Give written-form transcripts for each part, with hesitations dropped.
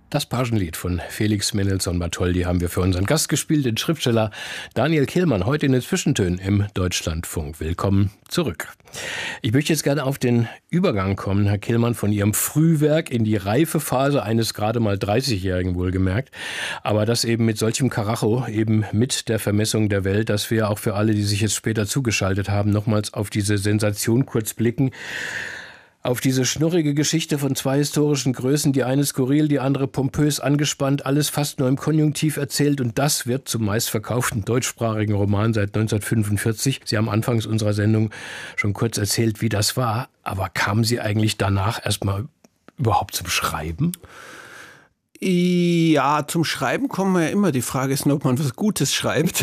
Das Pagenlied von Felix Mendelssohn-Bartholdy haben wir für unseren Gast gespielt, den Schriftsteller Daniel Kehlmann, heute in den Zwischentönen im Deutschlandfunk. Willkommen zurück. Ich möchte jetzt gerne auf den Übergang kommen, Herr Kehlmann, von Ihrem Frühwerk in die Reifephase eines gerade mal 30-Jährigen wohlgemerkt. Aber das eben mit solchem Karacho, eben mit der Vermessung der Welt, dass wir auch für alle, die sich jetzt später zugeschaltet haben, nochmals auf diese Sensation kurz blicken. Auf diese schnurrige Geschichte von zwei historischen Größen, die eine skurril, die andere pompös angespannt, alles fast nur im Konjunktiv erzählt, und das wird zum meistverkauften deutschsprachigen Roman seit 1945. Sie haben anfangs unserer Sendung schon kurz erzählt, wie das war, aber kamen Sie eigentlich danach erstmal überhaupt zum Schreiben? Ja, zum Schreiben kommen wir ja immer. Die Frage ist nur, ob man was Gutes schreibt.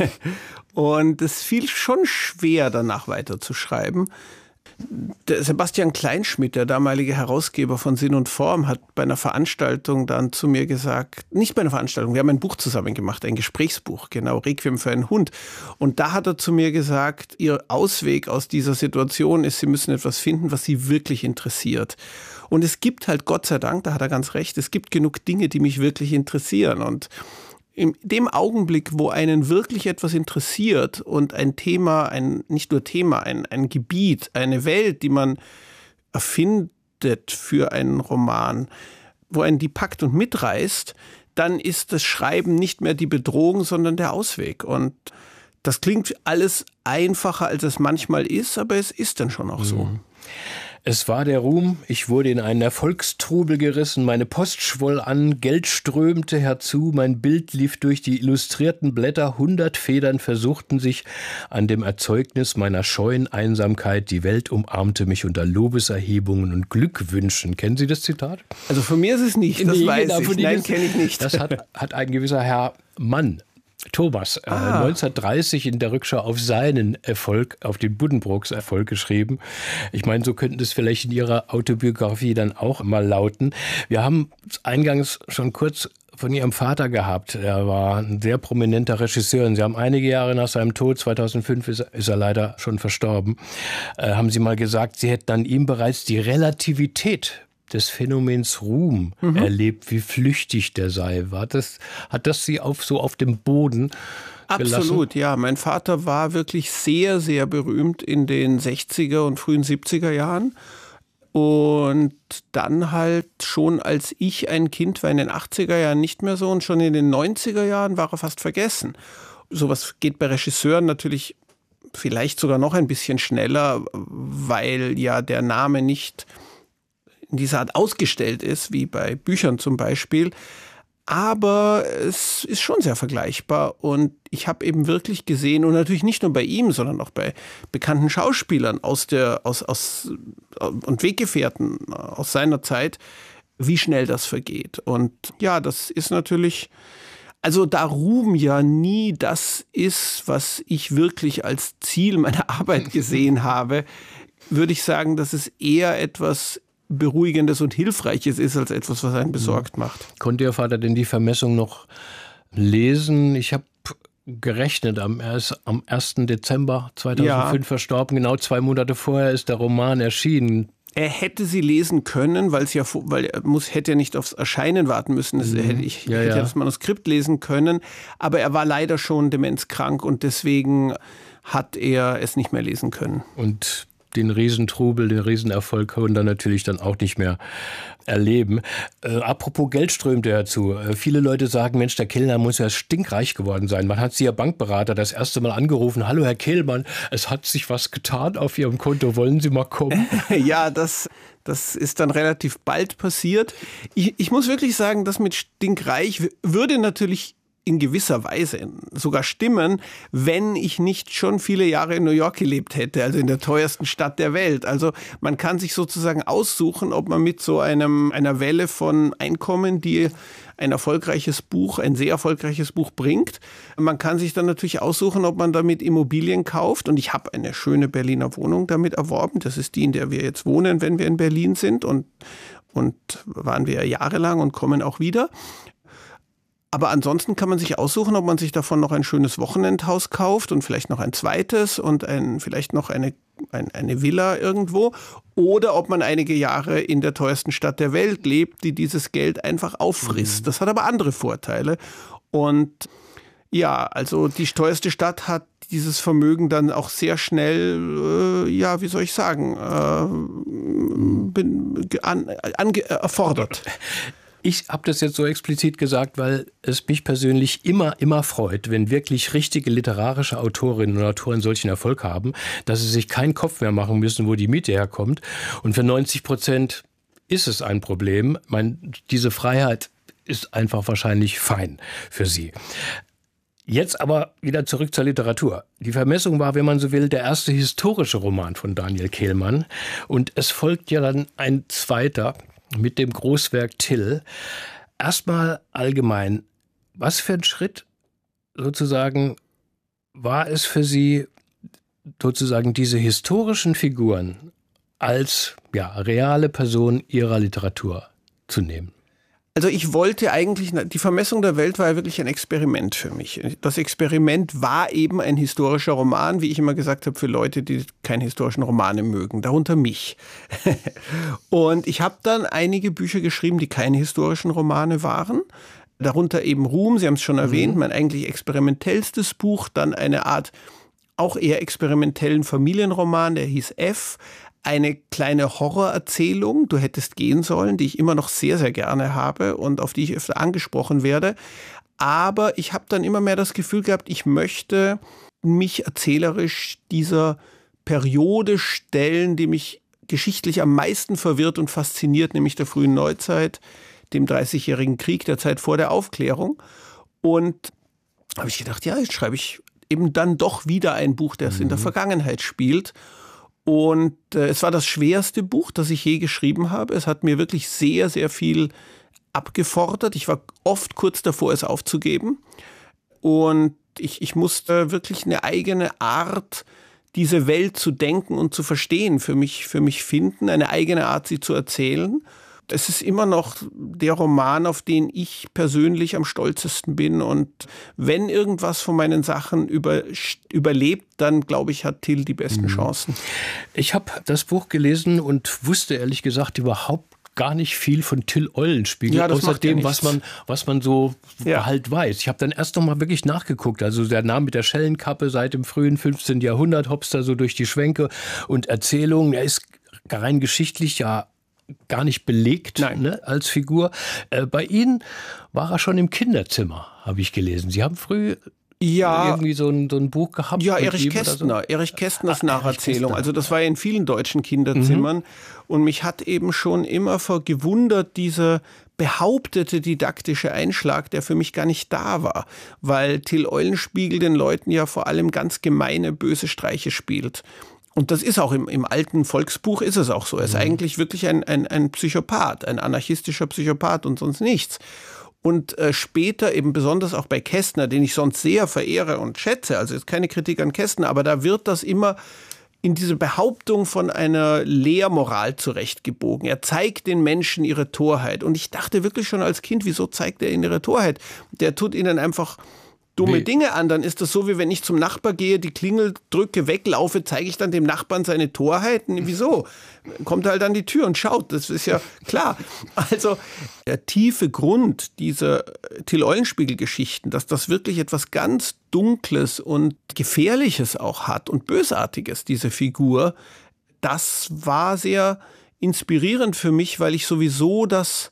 Und es fiel schon schwer, danach weiter zu schreiben. Der Sebastian Kleinschmidt, der damalige Herausgeber von Sinn und Form, hat bei einer Veranstaltung dann zu mir gesagt, nicht bei einer Veranstaltung, wir haben ein Buch zusammen gemacht, ein Gesprächsbuch, genau, Requiem für einen Hund. Und da hat er zu mir gesagt, Ihr Ausweg aus dieser Situation ist, Sie müssen etwas finden, was Sie wirklich interessiert. Und es gibt halt, Gott sei Dank, da hat er ganz recht, es gibt genug Dinge, die mich wirklich interessieren. Und in dem Augenblick, wo einen wirklich etwas interessiert und ein Thema, nicht nur Thema, ein Gebiet, eine Welt, die man erfindet für einen Roman, wo einen die packt und mitreißt, dann ist das Schreiben nicht mehr die Bedrohung, sondern der Ausweg. Und das klingt alles einfacher, als es manchmal ist, aber es ist dann schon auch so. Es war der Ruhm, ich wurde in einen Erfolgstrubel gerissen, meine Post schwoll an, Geld strömte herzu, mein Bild lief durch die illustrierten Blätter, 100 Federn versuchten sich an dem Erzeugnis meiner scheuen Einsamkeit, die Welt umarmte mich unter Lobeserhebungen und Glückwünschen. Kennen Sie das Zitat? Also von mir ist es nicht, das weiß ich, nein, kenne ich nicht. Das hat ein gewisser Herr Mann, Thomas, 1930 in der Rückschau auf seinen Erfolg, auf den Buddenbrooks Erfolg geschrieben. Ich meine, so könnten es vielleicht in Ihrer Autobiografie dann auch mal lauten. Wir haben eingangs schon kurz von Ihrem Vater gehabt. Er war ein sehr prominenter Regisseur. Und Sie haben einige Jahre nach seinem Tod, 2005 ist er leider schon verstorben, haben Sie mal gesagt, Sie hätten an ihm bereits die Relativität des Phänomens Ruhm erlebt, wie flüchtig der sei. Hat das Sie so auf dem Boden gelassen? Absolut, ja. Mein Vater war wirklich sehr, sehr berühmt in den 60er und frühen 70er Jahren. Und dann halt schon, als ich ein Kind war, in den 80er Jahren nicht mehr so, und schon in den 90er Jahren war er fast vergessen. Sowas geht bei Regisseuren natürlich vielleicht sogar noch ein bisschen schneller, weil ja der Name nicht in dieser Art ausgestellt ist, wie bei Büchern zum Beispiel. Aber es ist schon sehr vergleichbar, und ich habe eben wirklich gesehen, und natürlich nicht nur bei ihm, sondern auch bei bekannten Schauspielern und Weggefährten aus seiner Zeit, wie schnell das vergeht. Und ja, das ist natürlich, also da Ruhm ja nie das ist, was ich wirklich als Ziel meiner Arbeit gesehen habe, würde ich sagen, dass es eher etwas Beruhigendes und Hilfreiches ist, als etwas, was einen besorgt macht. Konnte Ihr Vater denn die Vermessung noch lesen? Ich habe gerechnet, er ist am 1. Dezember 2005 verstorben. Genau 2 Monate vorher ist der Roman erschienen. Er hätte sie lesen können, weil er hätte ja nicht aufs Erscheinen warten müssen. Ich hätte das Manuskript lesen können, aber er war leider schon demenzkrank, und deswegen hat er es nicht mehr lesen können. Und den Riesentrubel, den Riesenerfolg können wir natürlich dann auch nicht mehr erleben. Apropos Geld strömte herzu. Viele Leute sagen, Mensch, der Kellner muss ja stinkreich geworden sein. Man hat Sie, Ihr Bankberater, das erste Mal angerufen. Hallo, Herr Kehlmann, es hat sich was getan auf Ihrem Konto. Wollen Sie mal kommen? Ja, das ist dann relativ bald passiert. Ich muss wirklich sagen, das mit stinkreich würde natürlich in gewisser Weise sogar stimmen, wenn ich nicht schon viele Jahre in New York gelebt hätte, also in der teuersten Stadt der Welt. Also man kann sich sozusagen aussuchen, ob man mit so einer Welle von Einkommen, die ein sehr erfolgreiches Buch bringt. Man kann sich dann natürlich aussuchen, ob man damit Immobilien kauft. Und ich habe eine schöne Berliner Wohnung damit erworben. Das ist die, in der wir jetzt wohnen, wenn wir in Berlin sind. Und waren wir jahrelang und kommen auch wieder. Aber ansonsten kann man sich aussuchen, ob man sich davon noch ein schönes Wochenendhaus kauft und vielleicht noch ein zweites und vielleicht noch eine Villa irgendwo, oder ob man einige Jahre in der teuersten Stadt der Welt lebt, die dieses Geld einfach auffrisst. Das hat aber andere Vorteile. Und ja, also die teuerste Stadt hat dieses Vermögen dann auch sehr schnell, wie soll ich sagen, erfordert. Ich habe das jetzt so explizit gesagt, weil es mich persönlich immer freut, wenn wirklich richtige literarische Autorinnen und Autoren solchen Erfolg haben, dass sie sich keinen Kopf mehr machen müssen, wo die Miete herkommt. Und für 90% ist es ein Problem. Diese Freiheit ist einfach wahrscheinlich fein für sie. Jetzt aber wieder zurück zur Literatur. Die Vermessung war, wenn man so will, der erste historische Roman von Daniel Kehlmann. Und es folgt ja dann ein zweiter mit dem Großwerk Till. Erstmal allgemein, was für ein Schritt sozusagen war es für Sie, sozusagen diese historischen Figuren als reale Person Ihrer Literatur zu nehmen? Also ich wollte eigentlich, die Vermessung der Welt war ja wirklich ein Experiment für mich. Das Experiment war eben ein historischer Roman, wie ich immer gesagt habe, für Leute, die keine historischen Romane mögen, darunter mich. Und ich habe dann einige Bücher geschrieben, die keine historischen Romane waren. Darunter eben Ruhm, Sie haben es schon erwähnt, mein eigentlich experimentellstes Buch, dann eine Art auch eher experimentellen Familienroman, der hieß F. Eine kleine Horrorerzählung, Du hättest gehen sollen, die ich immer noch sehr, sehr gerne habe und auf die ich öfter angesprochen werde. Aber ich habe dann immer mehr das Gefühl gehabt, ich möchte mich erzählerisch dieser Periode stellen, die mich geschichtlich am meisten verwirrt und fasziniert, nämlich der frühen Neuzeit, dem 30-jährigen Krieg, der Zeit vor der Aufklärung. Und habe ich gedacht, ja, jetzt schreibe ich eben dann doch wieder ein Buch, das in der Vergangenheit spielt. Und es war das schwerste Buch, das ich je geschrieben habe. Es hat mir wirklich sehr, sehr viel abgefordert. Ich war oft kurz davor, es aufzugeben. Und ich musste wirklich eine eigene Art, diese Welt zu denken und zu verstehen, für mich finden. Eine eigene Art, sie zu erzählen. Es ist immer noch der Roman, auf den ich persönlich am stolzesten bin. Und wenn irgendwas von meinen Sachen überlebt, dann glaube ich, hat Till die besten Chancen. Ich habe das Buch gelesen und wusste ehrlich gesagt überhaupt gar nicht viel von Till Eulenspiegel, außer dem, was man so halt weiß. Ich habe dann erst noch mal wirklich nachgeguckt. Also der Name mit der Schellenkappe seit dem frühen 15. Jahrhundert, hopst da so durch die Schwänke und Erzählungen. Er ist rein geschichtlich gar nicht belegt, ne, als Figur. Bei Ihnen war er schon im Kinderzimmer, habe ich gelesen. Sie haben früh irgendwie so ein Buch gehabt. Ja, Erich Kästner. So? Erich Kästners Nacherzählung. Also das war ja in vielen deutschen Kinderzimmern. Und mich hat eben schon immer gewundert, dieser behauptete didaktische Einschlag, der für mich gar nicht da war. Weil Till Eulenspiegel den Leuten ja vor allem ganz gemeine, böse Streiche spielt. Und das ist auch im alten Volksbuch ist es auch so. Er ist eigentlich wirklich ein Psychopath, ein anarchistischer Psychopath und sonst nichts. Und später eben besonders auch bei Kästner, den ich sonst sehr verehre und schätze, also ist keine Kritik an Kästner, aber da wird das immer in diese Behauptung von einer Lehrmoral zurechtgebogen. Er zeigt den Menschen ihre Torheit. Und ich dachte wirklich schon als Kind, wieso zeigt er ihnen ihre Torheit? Der tut ihnen einfach dumme Dinge an, dann ist das so, wie wenn ich zum Nachbar gehe, die Klingel drücke, weglaufe, zeige ich dann dem Nachbarn seine Torheiten. Wieso? Kommt halt an die Tür und schaut, das ist ja klar. Also der tiefe Grund dieser Till Eulenspiegel-Geschichten, dass das wirklich etwas ganz Dunkles und Gefährliches auch hat und Bösartiges, diese Figur, das war sehr inspirierend für mich, weil ich sowieso das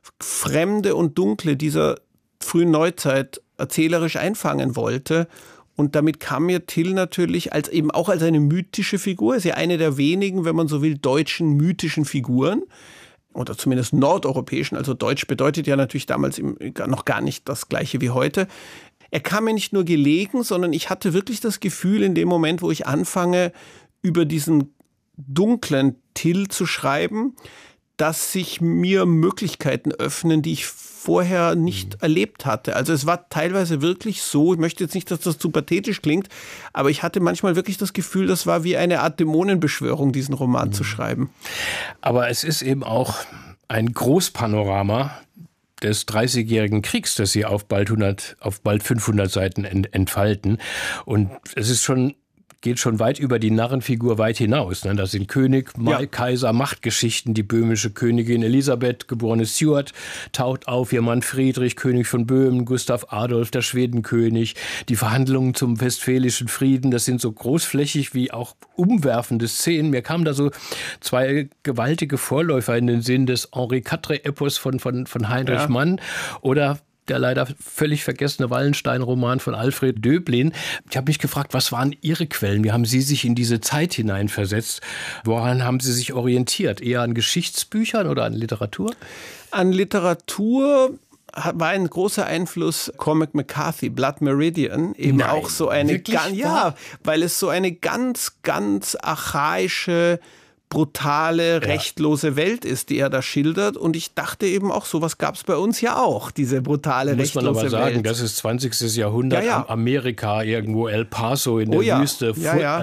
Fremde und Dunkle dieser frühen Neuzeit erzählerisch einfangen wollte. Und damit kam mir Till natürlich eben auch als eine mythische Figur, ist ja eine der wenigen, wenn man so will, deutschen mythischen Figuren. Oder zumindest nordeuropäischen, also Deutsch bedeutet ja natürlich damals noch gar nicht das Gleiche wie heute. Er kam mir nicht nur gelegen, sondern ich hatte wirklich das Gefühl, in dem Moment, wo ich anfange, über diesen dunklen Till zu schreiben, dass sich mir Möglichkeiten öffnen, die ich vorher nicht erlebt hatte. Also es war teilweise wirklich so, ich möchte jetzt nicht, dass das zu pathetisch klingt, aber ich hatte manchmal wirklich das Gefühl, das war wie eine Art Dämonenbeschwörung, diesen Roman zu schreiben. Aber es ist eben auch ein Großpanorama des Dreißigjährigen Kriegs, das Sie auf bald 500 Seiten entfalten. Und es ist geht schon weit über die Narrenfigur weit hinaus. Das sind König, Kaiser, Machtgeschichten. Die böhmische Königin Elisabeth, geborene Stuart, taucht auf, ihr Mann Friedrich, König von Böhmen, Gustav Adolf, der Schwedenkönig. Die Verhandlungen zum Westfälischen Frieden, das sind so großflächig wie auch umwerfende Szenen. Mir kamen da so zwei gewaltige Vorläufer in den Sinn des Henri-Quatre-Epos von Heinrich Mann oder der leider völlig vergessene Wallenstein-Roman von Alfred Döblin. Ich habe mich gefragt, was waren Ihre Quellen? Wie haben Sie sich in diese Zeit hineinversetzt? Woran haben Sie sich orientiert? Eher an Geschichtsbüchern oder an Literatur? An Literatur war ein großer Einfluss Cormac McCarthy, Blood Meridian, eben Nein, auch so eine weil es so eine ganz, ganz archaische, brutale, rechtlose Welt ist, die er da schildert. Und ich dachte eben auch, sowas gab es bei uns ja auch, diese brutale, rechtlose Welt. Muss man aber sagen, das ist 20. Jahrhundert, Amerika, irgendwo El Paso in der Wüste.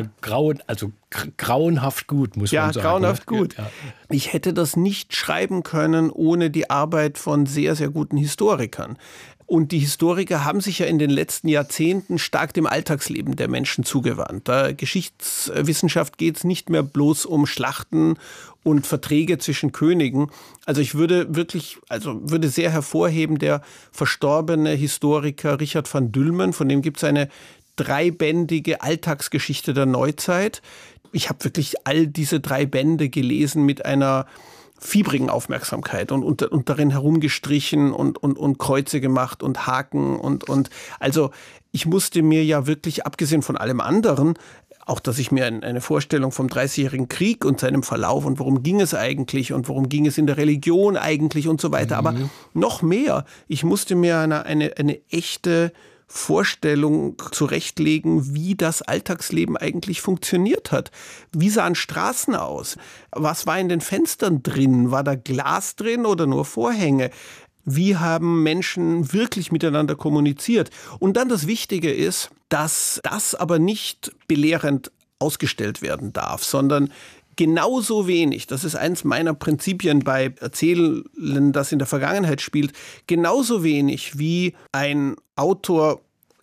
Grauenhaft gut, muss man sagen. Ja, grauenhaft gut. Ja. Ich hätte das nicht schreiben können ohne die Arbeit von sehr, sehr guten Historikern. Und die Historiker haben sich ja in den letzten Jahrzehnten stark dem Alltagsleben der Menschen zugewandt. Da Geschichtswissenschaft geht es nicht mehr bloß um Schlachten und Verträge zwischen Königen. Also ich würde sehr hervorheben, der verstorbene Historiker Richard van Dülmen, von dem gibt es eine 3-bändige Alltagsgeschichte der Neuzeit. Ich habe wirklich all diese 3 Bände gelesen mit einer fiebrigen Aufmerksamkeit und darin herumgestrichen und Kreuze gemacht und Haken und also ich musste mir ja wirklich, abgesehen von allem anderen, auch dass ich mir eine Vorstellung vom Dreißigjährigen Krieg und seinem Verlauf und worum ging es eigentlich und worum ging es in der Religion eigentlich und so weiter, aber noch mehr, ich musste mir eine echte Vorstellung zurechtlegen, wie das Alltagsleben eigentlich funktioniert hat. Wie sahen Straßen aus? Was war in den Fenstern drin? War da Glas drin oder nur Vorhänge? Wie haben Menschen wirklich miteinander kommuniziert? Und dann das Wichtige ist, dass das aber nicht belehrend ausgestellt werden darf, sondern genauso wenig, das ist eins meiner Prinzipien bei Erzählen, das in der Vergangenheit spielt, genauso wenig wie ein Autor,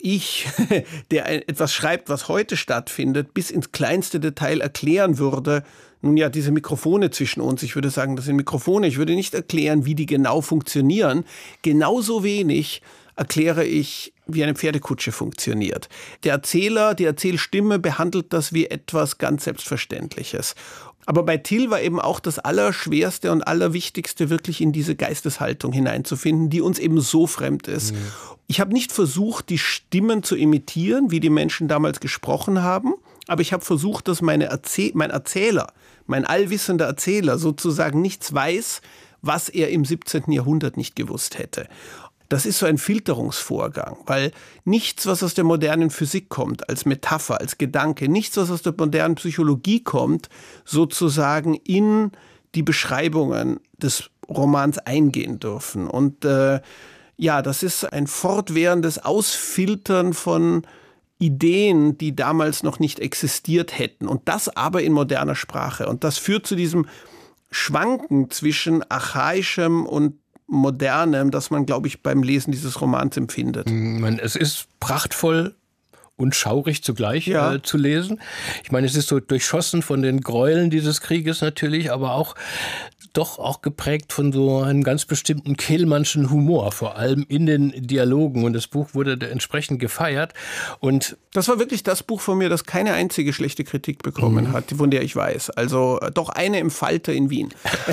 der etwas schreibt, was heute stattfindet, bis ins kleinste Detail erklären würde. Nun ja, diese Mikrofone zwischen uns, ich würde sagen, das sind Mikrofone, ich würde nicht erklären, wie die genau funktionieren. Genauso wenig erkläre ich, wie eine Pferdekutsche funktioniert. Der Erzähler, die Erzählstimme behandelt das wie etwas ganz Selbstverständliches. Aber bei Till war eben auch das Allerschwerste und Allerwichtigste, wirklich in diese Geisteshaltung hineinzufinden, die uns eben so fremd ist. Mhm. Ich habe nicht versucht, die Stimmen zu imitieren, wie die Menschen damals gesprochen haben, aber ich habe versucht, dass mein Erzähler, mein allwissender Erzähler sozusagen nichts weiß, was er im 17. Jahrhundert nicht gewusst hätte. Das ist so ein Filterungsvorgang, weil nichts, was aus der modernen Physik kommt, als Metapher, als Gedanke, nichts, was aus der modernen Psychologie kommt, sozusagen in die Beschreibungen des Romans eingehen dürfen. Und das ist ein fortwährendes Ausfiltern von Ideen, die damals noch nicht existiert hätten. Und das aber in moderner Sprache. Und das führt zu diesem Schwanken zwischen archaischem und Modernem, das man, glaube ich, beim Lesen dieses Romans empfindet. Es ist prachtvoll und schaurig zugleich zu lesen. Ich meine, es ist so durchschossen von den Gräueln dieses Krieges natürlich, aber auch geprägt von so einem ganz bestimmten Kehlmannschen Humor, vor allem in den Dialogen. Und das Buch wurde entsprechend gefeiert. Und das war wirklich das Buch von mir, das keine einzige schlechte Kritik bekommen hat, von der ich weiß. Also doch eine im Falter in Wien.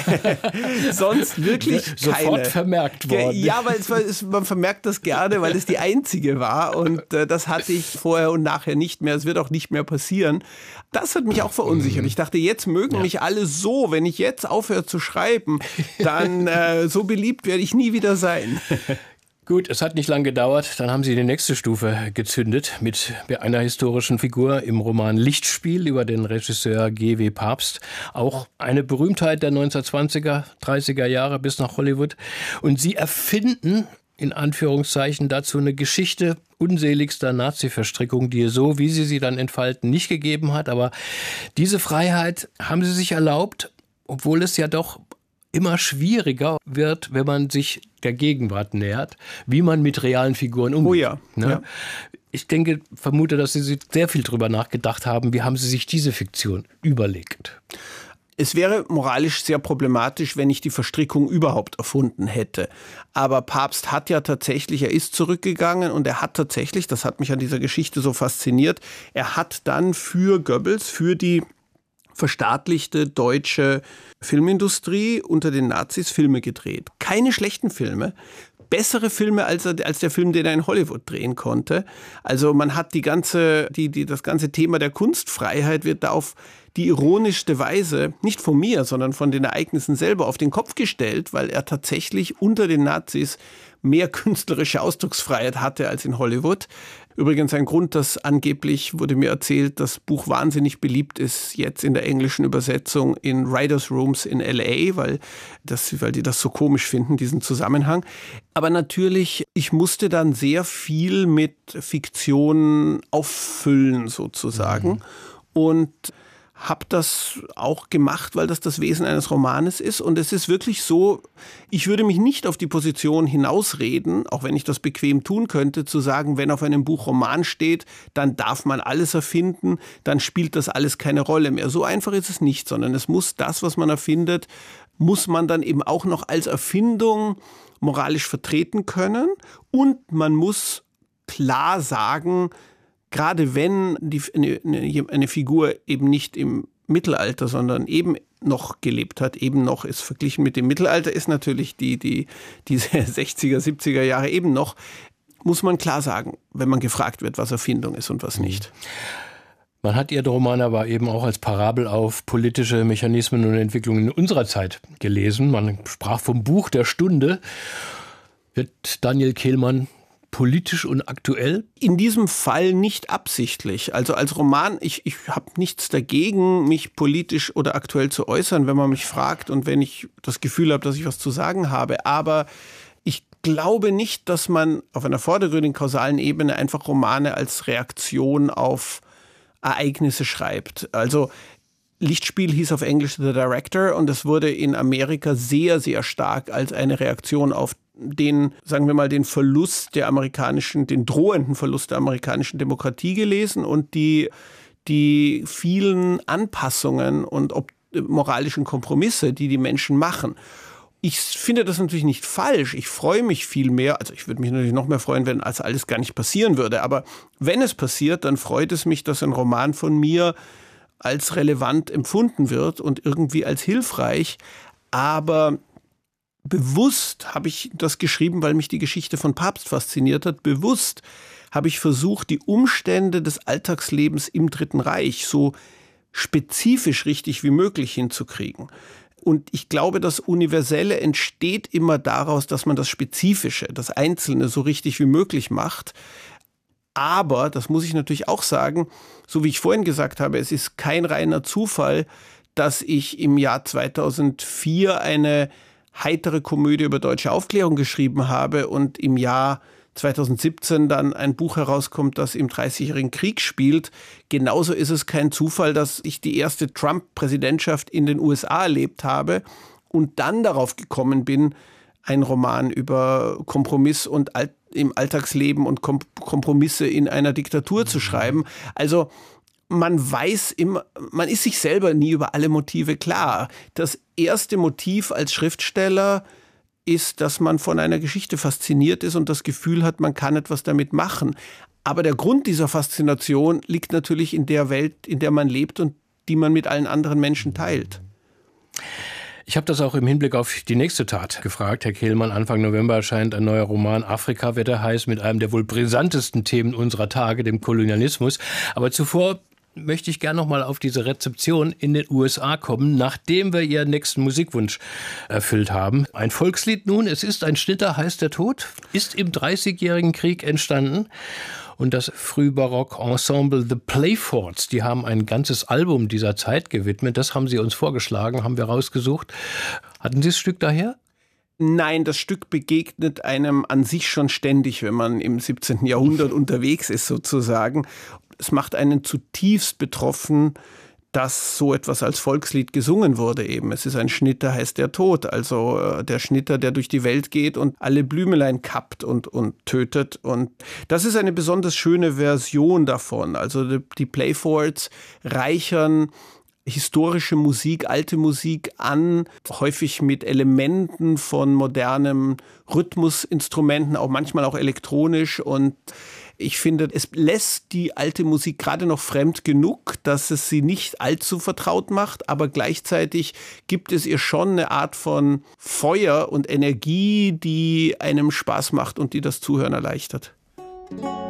Sonst wirklich keine. Sofort vermerkt worden. Ja, weil man vermerkt das gerne, weil es die einzige war. Und das hatte ich vorher und nachher nicht mehr. Es wird auch nicht mehr passieren. Das hat mich auch verunsichert. Ich dachte, jetzt mögen mich alle so, wenn ich jetzt aufhöre zu schreiben, dann so beliebt werde ich nie wieder sein. Gut, es hat nicht lange gedauert. Dann haben Sie die nächste Stufe gezündet mit einer historischen Figur im Roman Lichtspiel über den Regisseur G.W. Pabst. Auch eine Berühmtheit der 1920er, 30er Jahre bis nach Hollywood. Und Sie erfinden in Anführungszeichen dazu eine Geschichte unseligster Nazi-Verstrickung, die es so, wie sie dann entfalten, nicht gegeben hat. Aber diese Freiheit haben Sie sich erlaubt, obwohl es ja doch immer schwieriger wird, wenn man sich der Gegenwart nähert, wie man mit realen Figuren umgeht. Oh ja. Ne? Ja. Es wäre moralisch sehr problematisch, wenn ich die Verstrickung überhaupt erfunden hätte. Aber Pabst hat ja tatsächlich, er ist zurückgegangen und er hat tatsächlich, das hat mich an dieser Geschichte so fasziniert, er hat dann für Goebbels, für die verstaatlichte deutsche Filmindustrie unter den Nazis Filme gedreht. Keine schlechten Filme. Bessere Filme als der Film, den er in Hollywood drehen konnte. Also man hat das ganze Thema der Kunstfreiheit wird da auf die ironischste Weise, nicht von mir, sondern von den Ereignissen selber auf den Kopf gestellt, weil er tatsächlich unter den Nazis mehr künstlerische Ausdrucksfreiheit hatte als in Hollywood. Übrigens ein Grund, dass angeblich, wurde mir erzählt, das Buch wahnsinnig beliebt ist jetzt in der englischen Übersetzung in Writers' Rooms in L.A., weil die das so komisch finden, diesen Zusammenhang. Aber natürlich, ich musste dann sehr viel mit Fiktion auffüllen sozusagen und habe das auch gemacht, weil das Wesen eines Romanes ist. Und es ist wirklich so, ich würde mich nicht auf die Position hinausreden, auch wenn ich das bequem tun könnte, zu sagen, wenn auf einem Buch Roman steht, dann darf man alles erfinden, dann spielt das alles keine Rolle mehr. So einfach ist es nicht, sondern es muss das, was man erfindet, muss man dann eben auch noch als Erfindung moralisch vertreten können. Und man muss klar sagen, gerade wenn eine Figur eben nicht im Mittelalter, sondern eben noch gelebt hat, eben noch ist, verglichen mit dem Mittelalter ist natürlich diese 60er, 70er Jahre eben noch, muss man klar sagen, wenn man gefragt wird, was Erfindung ist und was nicht. Man hat Ihren Roman aber eben auch als Parabel auf politische Mechanismen und Entwicklungen in unserer Zeit gelesen. Man sprach vom Buch der Stunde. Wird Daniel Kehlmann politisch und aktuell? In diesem Fall nicht absichtlich. Also als Roman, ich habe nichts dagegen, mich politisch oder aktuell zu äußern, wenn man mich fragt und wenn ich das Gefühl habe, dass ich was zu sagen habe. Aber ich glaube nicht, dass man auf einer vordergründigen kausalen Ebene einfach Romane als Reaktion auf Ereignisse schreibt. Also Lichtspiel hieß auf Englisch The Director und es wurde in Amerika sehr, sehr stark als eine Reaktion auf den, sagen wir mal, den drohenden Verlust der amerikanischen Demokratie gelesen und die vielen Anpassungen und moralischen Kompromisse, die Menschen machen. Ich finde das natürlich nicht falsch. Ich freue mich viel mehr. Also ich würde mich natürlich noch mehr freuen, wenn das alles gar nicht passieren würde. Aber wenn es passiert, dann freut es mich, dass ein Roman von mir als relevant empfunden wird und irgendwie als hilfreich. Aber bewusst habe ich das geschrieben, weil mich die Geschichte von Pabst fasziniert hat. Bewusst habe ich versucht, die Umstände des Alltagslebens im Dritten Reich so spezifisch richtig wie möglich hinzukriegen. Und ich glaube, das Universelle entsteht immer daraus, dass man das Spezifische, das Einzelne so richtig wie möglich macht. Aber, das muss ich natürlich auch sagen, so wie ich vorhin gesagt habe, es ist kein reiner Zufall, dass ich im Jahr 2004 eine heitere Komödie über deutsche Aufklärung geschrieben habe und im Jahr 2017 dann ein Buch herauskommt, das im 30-jährigen Krieg spielt. Genauso ist es kein Zufall, dass ich die erste Trump-Präsidentschaft in den USA erlebt habe und dann darauf gekommen bin, einen Roman über Kompromiss und im Alltagsleben und Kompromisse in einer Diktatur zu schreiben. Also man ist sich selber nie über alle Motive klar. Das erste Motiv als Schriftsteller ist, dass man von einer Geschichte fasziniert ist und das Gefühl hat, man kann etwas damit machen. Aber der Grund dieser Faszination liegt natürlich in der Welt, in der man lebt und die man mit allen anderen Menschen teilt. Ich habe das auch im Hinblick auf die nächste Tat gefragt. Herr Kehlmann, Anfang November erscheint ein neuer Roman, Afrika wird er heiß, mit einem der wohl brisantesten Themen unserer Tage, dem Kolonialismus. Aber zuvor möchte ich gerne noch mal auf diese Rezeption in den USA kommen, nachdem wir Ihren nächsten Musikwunsch erfüllt haben. Ein Volkslied nun, es ist ein Schnitter, heißt der Tod, ist im 30-jährigen Krieg entstanden. Und das Frühbarock-Ensemble The Playfords, die haben ein ganzes Album dieser Zeit gewidmet. Das haben Sie uns vorgeschlagen, haben wir rausgesucht. Hatten Sie das Stück daher? Nein, das Stück begegnet einem an sich schon ständig, wenn man im 17. Jahrhundert unterwegs ist sozusagen. Es macht einen zutiefst betroffen, dass so etwas als Volkslied gesungen wurde eben. Es ist ein Schnitter, heißt der Tod. Also der Schnitter, der durch die Welt geht und alle Blümelein kappt und tötet. Und das ist eine besonders schöne Version davon. Also die Playfords reichern historische Musik, alte Musik an, häufig mit Elementen von modernen Rhythmusinstrumenten, auch manchmal auch elektronisch. Und ich finde, es lässt die alte Musik gerade noch fremd genug, dass es sie nicht allzu vertraut macht, aber gleichzeitig gibt es ihr schon eine Art von Feuer und Energie, die einem Spaß macht und die das Zuhören erleichtert.